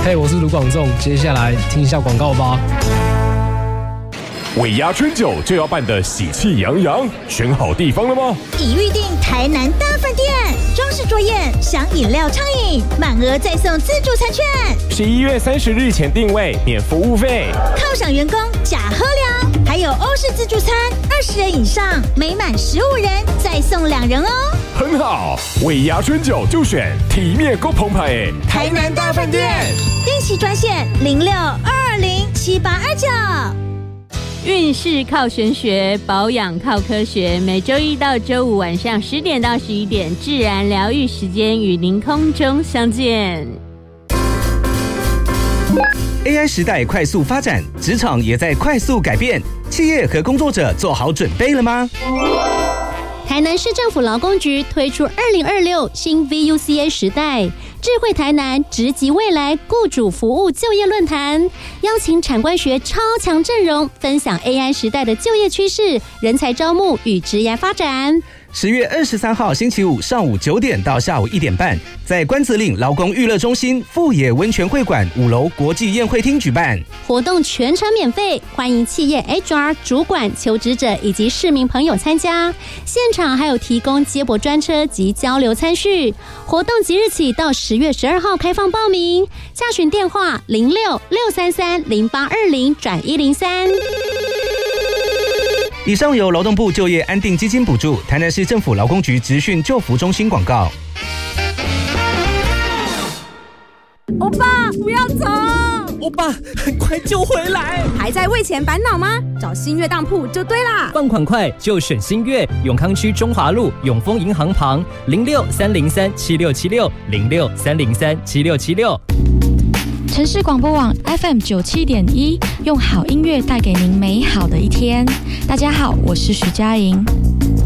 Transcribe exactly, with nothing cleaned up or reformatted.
嘿，我是卢广仲，接下来听一下广告吧。 尾牙春酒就要办得喜气洋洋，选好地方了吗？ 已预定台南大饭店，装饰桌宴，享饮料畅饮，满额再送自助餐券。 十一月三十日前订位，免服务费。 犒赏员工假喝粮，还有欧式自助餐，二十人以上，每满十五人再送两人哦。 很好，尾牙春酒就选体面够澎湃台南大饭店。 定期专线零六二二零七八二九。 运势靠玄学，保养靠科学。每周一到周五晚上十点到十一点，自然疗愈时间与您空中相见。 A I 时代快速发展，职场也在快速改变，企业和工作者做好准备了吗？ 台南市政府劳工局推出二零二六新 V U C A 时代智慧台南直击未来雇主服务就业论坛，邀请产官学超强阵容分享 A I 时代的就业趋势、人才招募与职业发展。 十月二十三号星期五上午九点到下午一点半，在关子岭劳工娱乐中心富野温泉会馆五楼国际宴会厅举办。 活动全程免费，欢迎企业 H R 主管、求职者以及市民朋友参加。现场还有提供接驳专车及交流餐叙。活动即日起到十月十二号开放报名，洽询电话零六六三三零八二零转一零三。 以上由劳动部就业安定基金补助，台南市政府劳工局职训就服中心广告。 欧巴，不要走！ 欧巴，很快就回来。 还在为钱烦恼吗？找新月当铺就对啦。 放款快就选新月，永康区中华路永丰银行旁，零六三零三七六七六零六三零三七六七六。 城市广播网 F M 九七点一，用好音乐带给您美好的一天。大家好，我是徐佳莹。